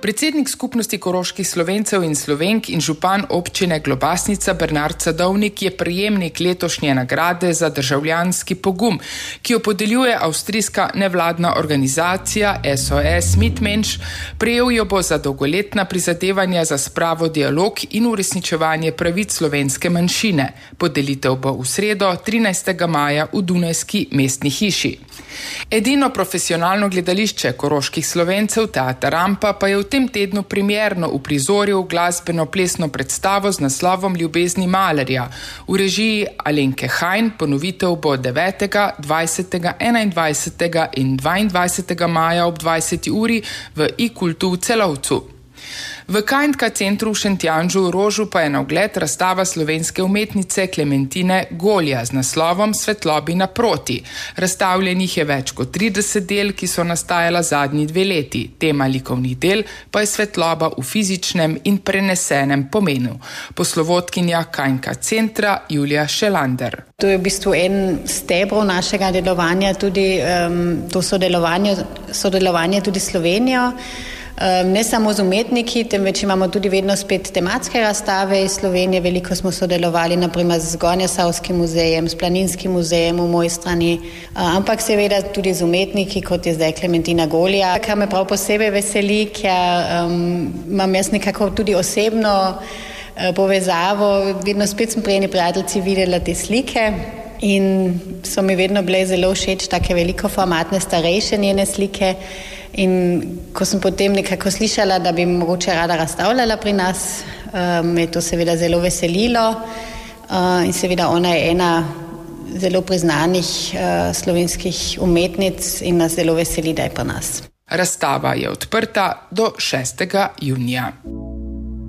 Predsednik skupnosti koroških Slovencev in Slovenk in župan občine Globasnica Bernard Sadovnik je prejemnik letošnje nagrade za državljanski pogum, ki jo podeljuje avstrijska nevladna organizacija SOS Mitmensch. Prejel jo bo za dolgoletna prizadevanja za spravo dialog in uresničevanje pravic slovenske manjšine. Podelitev bo v sredo 13. maja v Dunajski mestni hiši. Edino profesionalno gledališče koroških Slovencev Teater Rampa pa je v tem tednu premierno uprizoril glasbeno-plesno predstavo z naslovom Ljubezni malerja. V režiji Alenke Hajn ponovitev bo 9., 20., 21. in 22. maja ob 20. uri v iKultu v Celovcu. V KNK centru v Šentjanžu v Rožu pa je na ogled razstava slovenske umetnice Klementine Golja z naslovom Svetlobi naproti. Razstavljenih je več kot 30 del, ki so nastajala zadnji 2 leti. Tema likovnih del pa je svetloba v fizičnem in prenesenem pomenu. Poslovodkinja KNK centra Julija Šelander. To je v bistvu en stebrov našega delovanja, tudi to sodelovanje tudi s Slovenijo. Ne samo z umetniki, temveč imamo tudi vedno spet tematske razstave iz Slovenije. Veliko smo sodelovali naprimer z Gornjesavskim muzejem, s Planinskim muzejem v Mojstrani, ampak seveda tudi z umetniki, kot je zdaj Klementina Golja, kar me prav posebej veseli, ker imam jaz nekako tudi osebno povezavo. Vedno spet sem pri eni prijateljici videla te slike in so mi vedno bile zelo všeč take velikoformatne, starejše njene slike. In ko sem potem nekako slišala, da bi mogoče rada razstavljala pri nas, me je to seveda zelo veselilo in seveda ona je ena zelo priznanih slovenskih umetnic in nas zelo veseli, da je pri nas. Razstava je odprta do 6. junija.